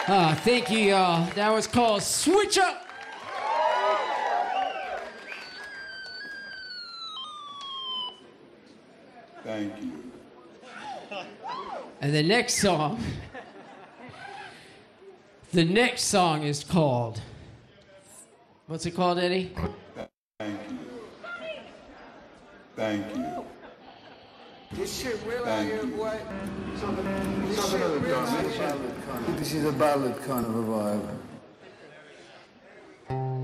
Thank you, y'all. That was called Switch Up. Thank you. And the next song is called, what's it called, Eddie? Thank you. Thank you. This shit real out here, boy. Something other drum. This is a ballad kind of a vibe.